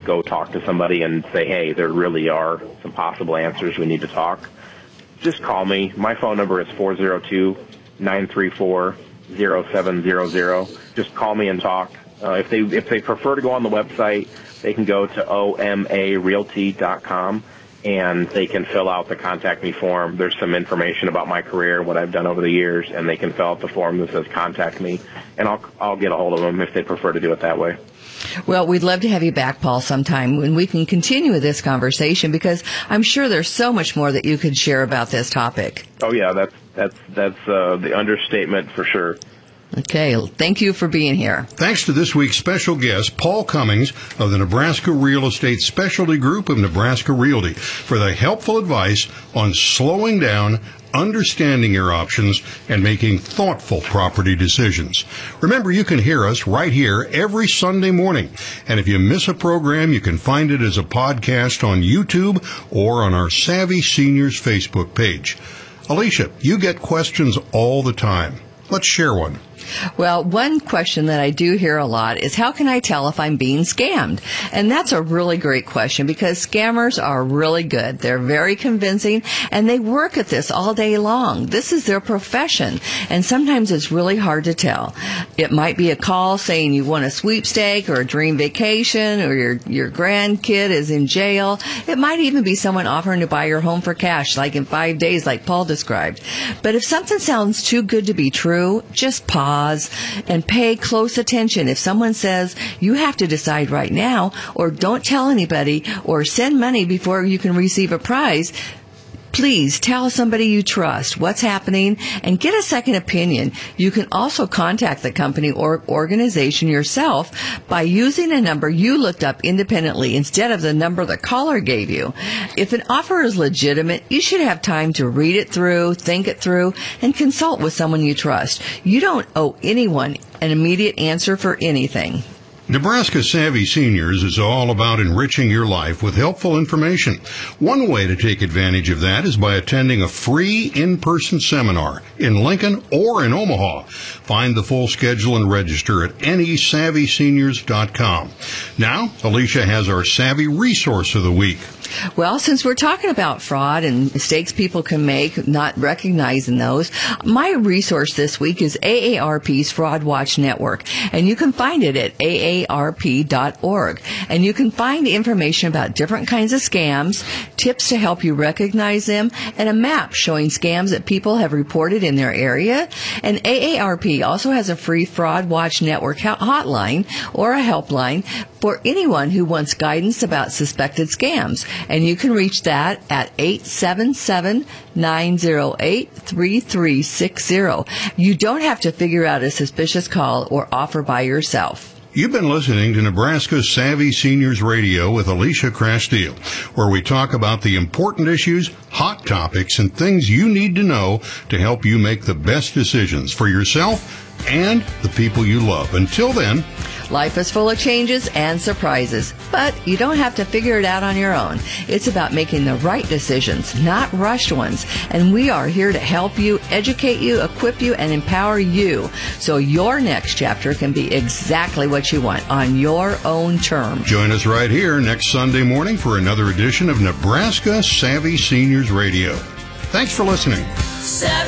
go talk to somebody and say, hey, there really are some possible answers, we need to talk, just call me. My phone number is 402-934-0700. Just call me and talk. If they prefer to go on the website, they can go to omarealty.com, and they can fill out the contact me form. There's some information about my career, what I've done over the years, and they can fill out the form that says contact me, and I'll get a hold of them if they prefer to do it that way. Well, we'd love to have you back, Paul, sometime when we can continue with this conversation, because I'm sure there's so much more that you could share about this topic. Oh yeah, that's the understatement for sure. Okay, thank you for being here. Thanks to this week's special guest, Paul Cummings of the Nebraska Real Estate Specialty Group of Nebraska Realty, for the helpful advice on slowing down, understanding your options, and making thoughtful property decisions. Remember, you can hear us right here every Sunday morning. And if you miss a program, you can find it as a podcast on YouTube or on our Savvy Seniors Facebook page. Alicia, you get questions all the time. Let's share one. Well, one question that I do hear a lot is, how can I tell if I'm being scammed? And that's a really great question, because scammers are really good. They're very convincing, and they work at this all day long. This is their profession, and sometimes it's really hard to tell. It might be a call saying you won a sweepstake or a dream vacation, or your grandkid is in jail. It might even be someone offering to buy your home for cash, like in 5 days, like Paul described. But if something sounds too good to be true, just pause and pay close attention. If someone says you have to decide right now, or don't tell anybody, or send money before you can receive a prize, please tell somebody you trust what's happening and get a second opinion. You can also contact the company or organization yourself by using a number you looked up independently instead of the number the caller gave you. If an offer is legitimate, you should have time to read it through, think it through, and consult with someone you trust. You don't owe anyone an immediate answer for anything. Nebraska Savvy Seniors is all about enriching your life with helpful information. One way to take advantage of that is by attending a free in-person seminar in Lincoln or in Omaha. Find the full schedule and register at nesavvyseniors.com. Now, Alicia has our Savvy Resource of the Week. Well, since we're talking about fraud and mistakes people can make, not recognizing those, my resource this week is AARP's Fraud Watch Network, and you can find it at aarp.org. And you can find information about different kinds of scams, tips to help you recognize them, and a map showing scams that people have reported in their area. And AARP also has a free Fraud Watch Network hotline or a helpline for anyone who wants guidance about suspected scams. And you can reach that at 877-908-3360. You don't have to figure out a suspicious call or offer by yourself. You've been listening to Nebraska Savvy Seniors Radio with Alicia Crasteel, where we talk about the important issues, hot topics, and things you need to know to help you make the best decisions for yourself and the people you love. Until then, life is full of changes and surprises, but you don't have to figure it out on your own. It's about making the right decisions, not rushed ones. And we are here to help you, educate you, equip you, and empower you so your next chapter can be exactly what you want on your own terms. Join us right here next Sunday morning for another edition of Nebraska Savvy Seniors Radio. Thanks for listening.